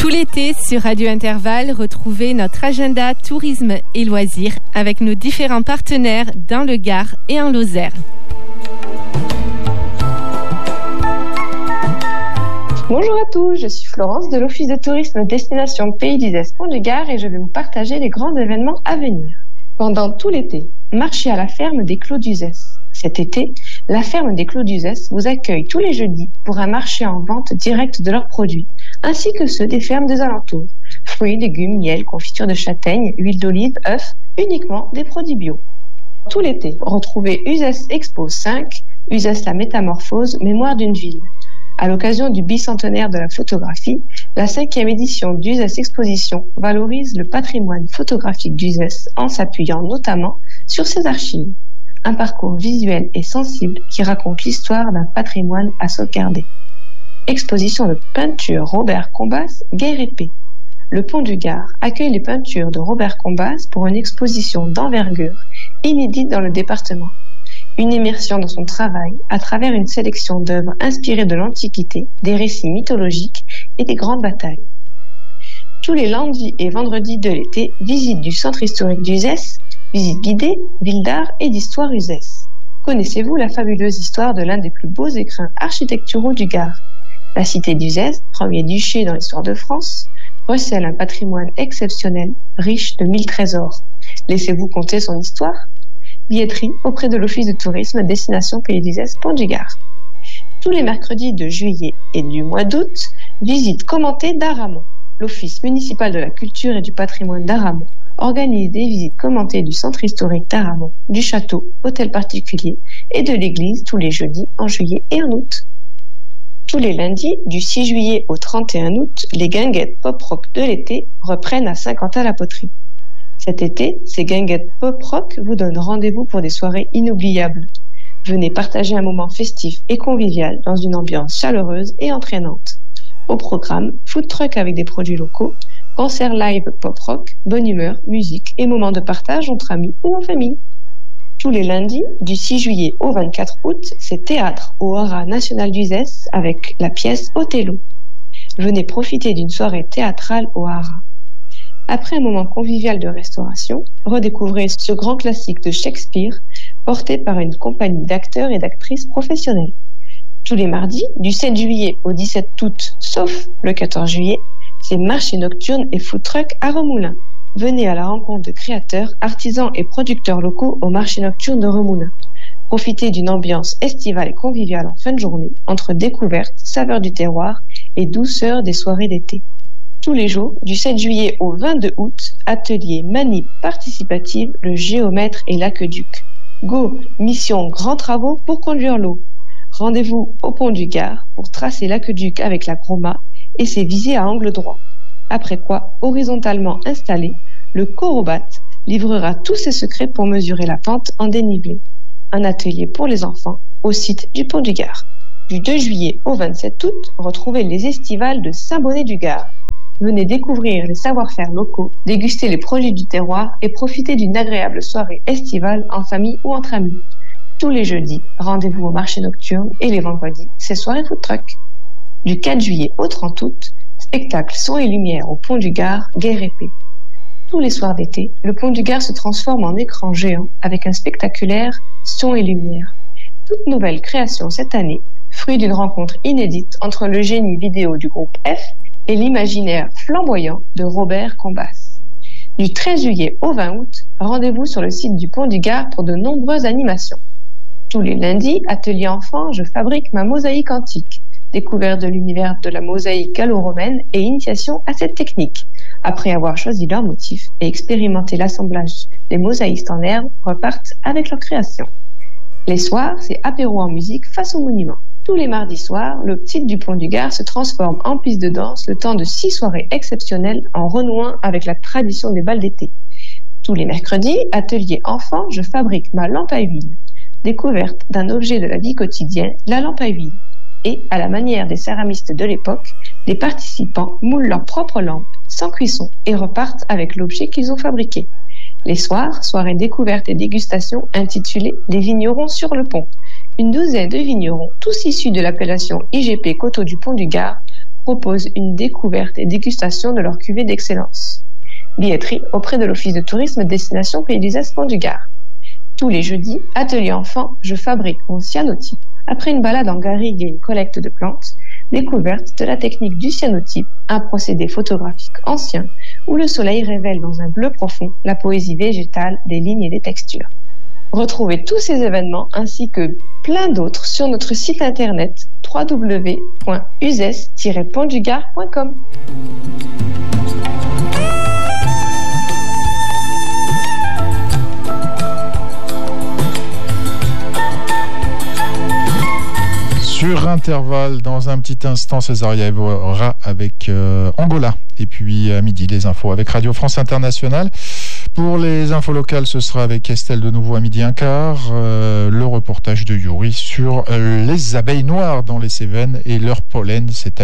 Tout l'été, sur Radio Intervalle, retrouvez notre agenda tourisme et loisirs avec nos différents partenaires dans le Gard et en Lozère. Bonjour à tous, je suis Florence de l'Office de tourisme destination Pays d'Uzès Pont du Gard et je vais vous partager les grands événements à venir. Pendant tout l'été, marchez à la ferme des Clos d'Uzès. Cet été, la ferme des Clos d'Uzès vous accueille tous les jeudis pour un marché en vente directe de leurs produits, ainsi que ceux des fermes des alentours. Fruits, légumes, miel, confiture de châtaigne, huile d'olive, œufs, uniquement des produits bio. Tout l'été, retrouvez Uzès Expo 5, Uzès la métamorphose, mémoire d'une ville. À l'occasion du bicentenaire de la photographie, la 5e édition d'Uzès Exposition valorise le patrimoine photographique d'Uzès en s'appuyant notamment sur ses archives. Un parcours visuel et sensible qui raconte l'histoire d'un patrimoine à sauvegarder. Exposition de peinture Robert Combas, Guerre et Paix. Le Pont du Gard accueille les peintures de Robert Combas pour une exposition d'envergure inédite dans le département. Une immersion dans son travail à travers une sélection d'œuvres inspirées de l'Antiquité, des récits mythologiques et des grandes batailles. Tous les lundis et vendredis de l'été, visite du centre historique d'Uzès, visite guidée, ville d'art et d'histoire Uzès. Connaissez-vous la fabuleuse histoire de l'un des plus beaux écrins architecturaux du Gard? La cité d'Uzès, premier duché dans l'histoire de France, recèle un patrimoine exceptionnel, riche de 1000 trésors. Laissez-vous conter son histoire? Billetterie auprès de l'Office de tourisme destination Pays d'Uzès Pont du Gard. Tous les mercredis de juillet et du mois d'août, visite commentée d'Aramon. L'Office municipal de la culture et du patrimoine d'Aramon organise des visites commentées du centre historique d'Aramon, du château, hôtel particulier et de l'église tous les jeudis en juillet et en août. Tous les lundis, du 6 juillet au 31 août, les guinguettes pop-rock de l'été reprennent à Saint-Quentin-la-Poterie. Cet été, ces guinguettes pop-rock vous donnent rendez-vous pour des soirées inoubliables. Venez partager un moment festif et convivial dans une ambiance chaleureuse et entraînante. Au programme, food truck avec des produits locaux, concert live pop-rock, bonne humeur, musique et moments de partage entre amis ou en famille. Tous les lundis, du 6 juillet au 24 août, c'est théâtre au Haras National d'Uzès avec la pièce Othello. Venez profiter d'une soirée théâtrale au Haras. Après un moment convivial de restauration, redécouvrez ce grand classique de Shakespeare porté par une compagnie d'acteurs et d'actrices professionnels. Tous les mardis, du 7 juillet au 17 août, sauf le 14 juillet, c'est marché nocturne et food truck à Remoulins. Venez à la rencontre de créateurs, artisans et producteurs locaux au marché nocturne de Remoulins. Profitez d'une ambiance estivale et conviviale en fin de journée, entre découvertes, saveurs du terroir et douceur des soirées d'été. Tous les jours, du 7 juillet au 22 août, atelier manip participative, le géomètre et l'aqueduc. Go, mission grands travaux pour conduire l'eau. Rendez-vous au Pont du Gard pour tracer l'aqueduc avec la Groma et ses visées à angle droit. Après quoi, horizontalement installé, le Corobat livrera tous ses secrets pour mesurer la pente en dénivelé. Un atelier pour les enfants au site du Pont du Gard. Du 2 juillet au 27 août, retrouvez les estivales de Saint-Bonnet-du-Gard. Venez découvrir les savoir-faire locaux, déguster les produits du terroir et profiter d'une agréable soirée estivale en famille ou entre amis. Tous les jeudis, rendez-vous au marché nocturne et les vendredis, c'est soirée food truck. Du 4 juillet au 30 août, spectacle son et lumière au Pont du Gard, Guerre et Paix. Tous les soirs d'été, le Pont du Gard se transforme en écran géant avec un spectaculaire son et lumière. Toute nouvelle création cette année, fruit d'une rencontre inédite entre le génie vidéo du groupe F et l'imaginaire flamboyant de Robert Combas. Du 13 juillet au 20 août, rendez-vous sur le site du Pont du Gard pour de nombreuses animations. Tous les lundis, atelier enfant, je fabrique ma mosaïque antique. Découverte de l'univers de la mosaïque gallo-romaine et initiation à cette technique. Après avoir choisi leur motif et expérimenté l'assemblage des mosaïstes en herbe, repartent avec leur création. Les soirs, c'est apéro en musique face au monument. Tous les mardis soirs, le site du Pont du Gard se transforme en piste de danse le temps de 6 soirées exceptionnelles en renouant avec la tradition des bals d'été. Tous les mercredis, atelier enfant, je fabrique ma lampe à huile. Découverte d'un objet de la vie quotidienne, la lampe à huile. Et, à la manière des céramistes de l'époque, les participants moulent leur propre lampe, sans cuisson, et repartent avec l'objet qu'ils ont fabriqué. Les soirs, soirée découverte et dégustation intitulée « Les vignerons sur le pont ». Une douzaine de vignerons, tous issus de l'appellation IGP Coteaux du Pont du Gard, proposent une découverte et dégustation de leur cuvée d'excellence. Billetterie auprès de l'Office de tourisme Destination Pays d'Uzès Pont du Gard. Tous les jeudis, atelier enfant, je fabrique mon cyanotype. Après une balade en garrigue et une collecte de plantes, découverte de la technique du cyanotype, un procédé photographique ancien où le soleil révèle dans un bleu profond la poésie végétale des lignes et des textures. Retrouvez tous ces événements ainsi que plein d'autres sur notre site internet www.uzès-pontdugard.com. Sur Intervalle, dans un petit instant, Césaria Evora avec Angola. Et puis à midi, les infos avec Radio France Internationale. Pour les infos locales, ce sera avec Estelle de nouveau à midi 1h. Le reportage de Yuri sur les abeilles noires dans les Cévennes et leur pollen. C'est à